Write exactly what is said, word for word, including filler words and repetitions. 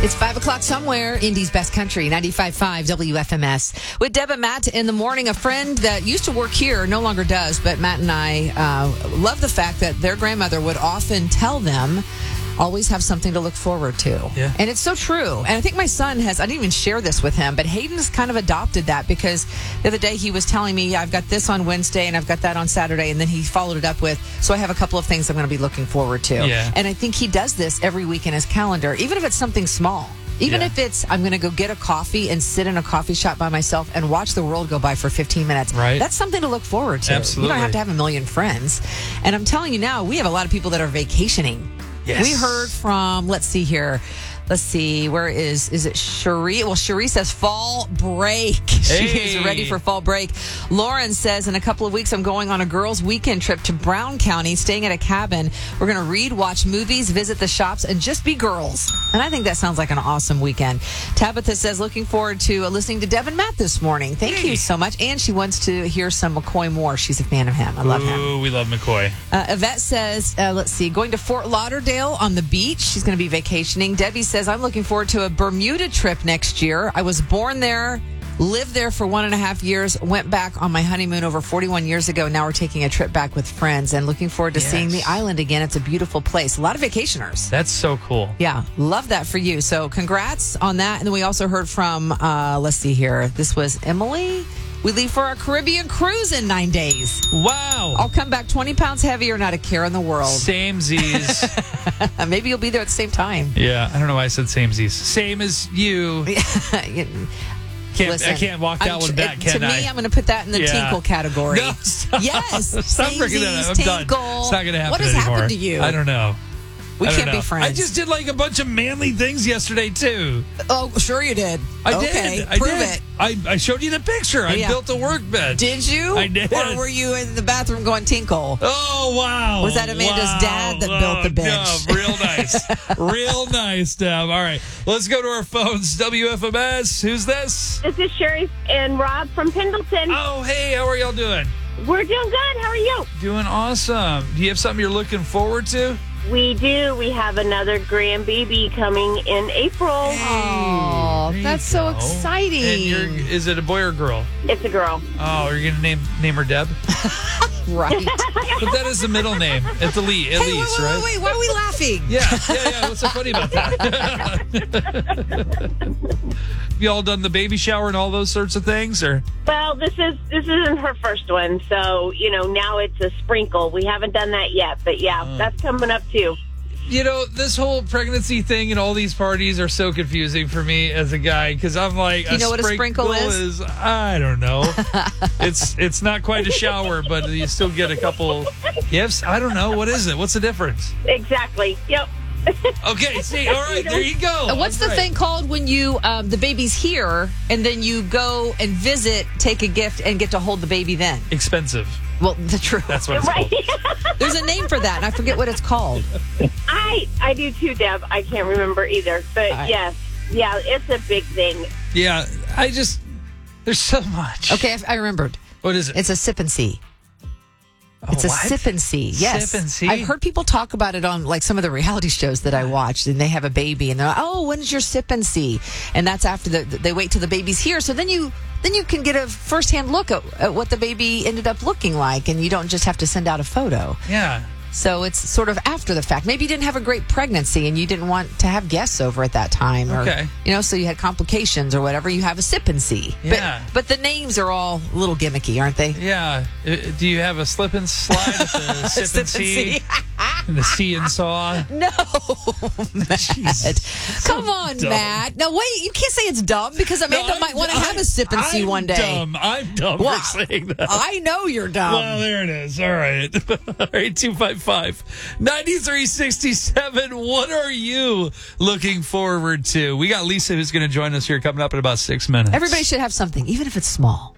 It's five o'clock somewhere. Indy's Best Country, ninety-five point five W F M S. With Deb and Matt in the morning, a friend that used to work here, no longer does, but Matt and I uh, love the fact that their grandmother would often tell them, always have something to look forward to. Yeah. And it's so true. And I think my son has, I didn't even share this with him, but Hayden's kind of adopted that because the other day he was telling me, yeah, I've got this on Wednesday and I've got that on Saturday. And then he followed it up with, so I have a couple of things I'm going to be looking forward to. Yeah. And I think he does this every week in his calendar, even if it's something small. Even Yeah. if it's, I'm going to go get a coffee and sit in a coffee shop by myself and watch the world go by for fifteen minutes. Right. That's something to look forward to. Absolutely. You don't have to have a million friends. And I'm telling you now, we have a lot of people that are vacationing. Yes. We heard from, let's see here. Let's see, where is, is it Cherie? Well, Cherie says fall break. She Hey. is ready for fall break. Lauren says, in a couple of weeks, I'm going on a girls' weekend trip to Brown County, staying at a cabin. We're going to read, watch movies, visit the shops, and just be girls. And I think that sounds like an awesome weekend. Tabitha says, looking forward to uh, listening to Deb and Matt this morning. Thank Hey. you so much. And she wants to hear some McCoy Moore. She's a fan of him. I love him. Ooh, we love McCoy. Uh, Yvette says, uh, let's see, going to Fort Lauderdale on the beach. She's going to be vacationing. Debbie says, I'm looking forward to a Bermuda trip next year. I was born there, lived there for one and a half years, went back on my honeymoon over forty-one years ago. Now we're taking a trip back with friends and looking forward to Yes. seeing the island again. It's a beautiful place. A lot of vacationers. That's so cool. Yeah, love that for you. So congrats on that. And then we also heard from, uh, let's see here. This was Emily. We leave for our Caribbean cruise in nine days. Wow. I'll come back twenty pounds heavier, not a care in the world. Same Z's. Maybe you'll be there at the same time. Yeah, I don't know why I said same Z's. Same as you. Can't, Listen, I can't walk that I'm- one back, to can me, I? I'm going to put that in the Yeah. tinkle category. No, stop. Yes. Stop bringing that up. I'm done. Tinkle. It's not going to happen What has anymore. happened to you? I don't know. We I don't can't be know. friends. I just did like a bunch of manly things yesterday, too. Oh, sure you did. I okay, did. I prove did. it. I, I showed you the picture. I Yeah. built a workbench. Did you? I did. Or were you in the bathroom going tinkle? Oh, wow. Was that Amanda's Wow. dad that built the bench? No, real nice. Real nice, Deb. All right. Let's go to our phones. W F M S. Who's this? This is Sherry and Rob from Pendleton. Oh, hey. How are y'all doing? We're doing good. How are you? Doing awesome. Do you have something you're looking forward to? We do. We have another grandbaby coming in April. Oh, There you that's so go. exciting. And you're, is it a boy or girl? It's a girl. Oh, are you going to name name her Deb? Right. But that is the middle name. At the least, at Hey, wait, least, wait, right? wait, wait. Why are we laughing? Yeah, yeah, yeah. What's so funny about that? You all done the baby shower and all those sorts of things, or? Well, this is this isn't her first one, so you know now it's a sprinkle. We haven't done that yet, but yeah, Uh. that's coming up too. You know, this whole pregnancy thing and all these parties are so confusing for me as a guy because I'm like, You know what a sprinkle is? I don't know. it's it's not quite a shower, but you still get a couple gifts. I don't know. What is it? What's the difference? Exactly. Yep. Okay, see, all right, there you go. And what's the All right. thing called when you um, the baby's here and then you go and visit, take a gift, and get to hold the baby then? Expensive. Well, the truth. That's what it's Right. called. There's a name for that, and I forget what it's called. I I do too, Deb. I can't remember either, but All right. yes, yeah, it's a big thing. Yeah, I just, there's so much. Okay, I, I remembered. What is it? It's a sip and see. It's Oh, a what? sip and see. Yes. Sip and see? I've heard people talk about it on like some of the reality shows that I watched, and they have a baby, and they're like, "Oh, when is your sip and see?" And that's after the they wait till the baby's here, so then you then you can get a firsthand look at, at what the baby ended up looking like, and you don't just have to send out a photo. Yeah. So it's sort of after the fact. Maybe you didn't have a great pregnancy and you didn't want to have guests over at that time. Or, Okay. you know, so you had complications or whatever. You have a sip and see. Yeah. But, but the names are all a little gimmicky, aren't they? Yeah. Uh, Do you have a slip and slide at the sip and see? And the see and saw? No, Matt. Jeez. Come on, dumb. Matt. No, wait. You can't say it's dumb because Amanda I'm- might want to I'm- have a sip and see I'm one day. Dumb. I'm dumb Well, for saying that. I know you're dumb. Well, there it is. All right. All right, two five five, nine three six seven. What are you looking forward to? We got Lisa who's going to join us here coming up in about six minutes. Everybody should have something, even if it's small.